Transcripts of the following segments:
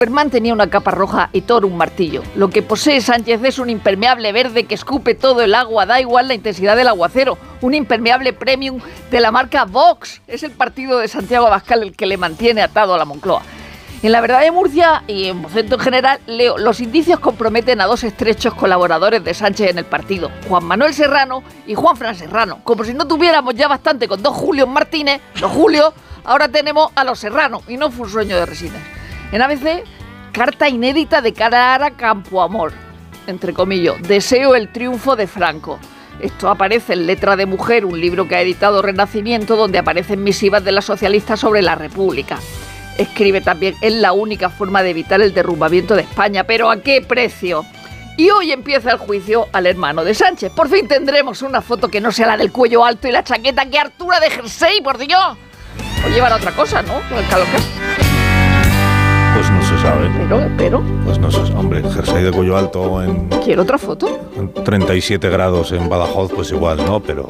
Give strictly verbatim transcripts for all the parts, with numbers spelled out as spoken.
Superman tenía una capa roja y Thor un martillo. Lo que posee Sánchez es un impermeable verde que escupe todo el agua, da igual la intensidad del aguacero. Un impermeable premium de la marca Vox. Es el partido de Santiago Abascal el que le mantiene atado a la Moncloa. En La Verdad de Murcia y en Vocento en general, leo, los indicios comprometen a dos estrechos colaboradores de Sánchez en el partido, Juan Manuel Serrano y Juanfran Serrano. Como si no tuviéramos ya bastante con dos Julios Martínez, los Julios, ahora tenemos a los Serrano, y no fue un sueño de Resines. En A B C, carta inédita de Clara Campoamor, entre comillas, deseo el triunfo de Franco. Esto aparece en Letra de Mujer, un libro que ha editado Renacimiento, donde aparecen misivas de la socialista sobre la República. Escribe también, es la única forma de evitar el derrumbamiento de España, pero ¿a qué precio? Y hoy empieza el juicio al hermano de Sánchez. Por fin tendremos una foto que no sea la del cuello alto y la chaqueta. ¡Qué hartura de jersey, por Dios! O llevará otra cosa, ¿no? Con el calor que hace. Pues no se sabe. Pero, pero... Pues no se sabe. Hombre, jersey de cuello alto en... ¿Quiero otra foto? En treinta y siete grados en Badajoz, pues igual, ¿no? Pero...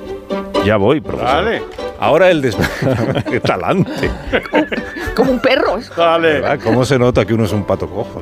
Ya voy, profesor. Dale. Ahora el despertar... ¡Qué talante! Como, como un perro. Eso. Dale. ¿Verdad? ¿Cómo se nota que uno es un pato cojo?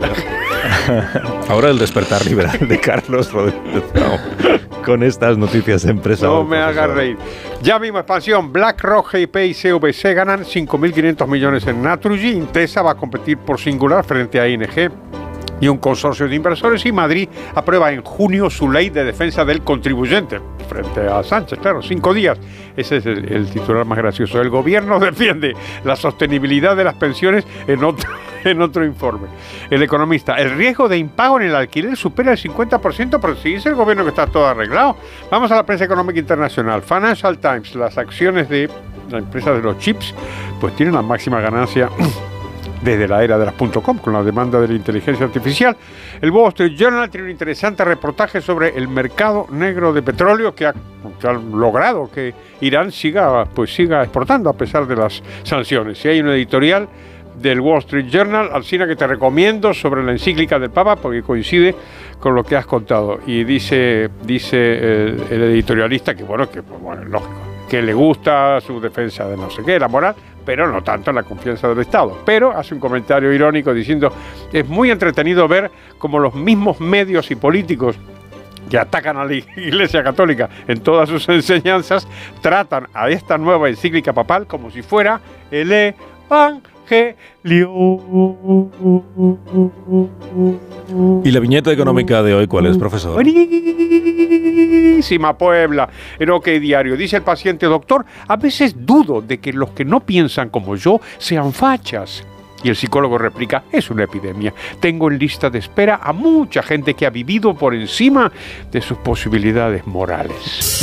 Ahora el despertar liberal de Carlos Rodríguez no, con estas noticias de empresa. No me hagas reír. Ya mismo expansión. BlackRock, G I P y C V C ganan cinco mil quinientos millones en Naturgy. Intesa va a competir por singular frente a I N G y un consorcio de inversores, y Madrid aprueba en junio su ley de defensa del contribuyente frente a Sánchez, claro, cinco días. Ese es el, el titular más gracioso. El gobierno defiende la sostenibilidad de las pensiones en otro, en otro informe. El Economista, el riesgo de impago en el alquiler supera el cincuenta por ciento, pero si dice el gobierno que está todo arreglado. Vamos a la prensa económica internacional. Financial Times, las acciones de la empresa de los chips, pues tienen la máxima ganancia desde la era de las .com, con la demanda de la inteligencia artificial. El Wall Street Journal tiene un interesante reportaje sobre el mercado negro de petróleo que ha, que ha logrado que Irán siga, pues siga exportando a pesar de las sanciones. Y hay un editorial del Wall Street Journal, Alsina, que te recomiendo, sobre la encíclica del Papa, porque coincide con lo que has contado. Y dice, dice el, el editorialista que, bueno, que pues, bueno, lógico, que le gusta su defensa de no sé qué, la moral, pero no tanto la confianza del Estado. Pero hace un comentario irónico diciendo, es muy entretenido ver cómo los mismos medios y políticos que atacan a la Iglesia Católica en todas sus enseñanzas, tratan a esta nueva encíclica papal como si fuera el Evangelio. ¿Y la viñeta económica de hoy cuál es, profesor? Buenísima, Puebla. En OK Diario dice el paciente: doctor, a veces dudo de que los que no piensan como yo sean fachas. Y el psicólogo replica: es una epidemia. Tengo en lista de espera a mucha gente que ha vivido por encima de sus posibilidades morales.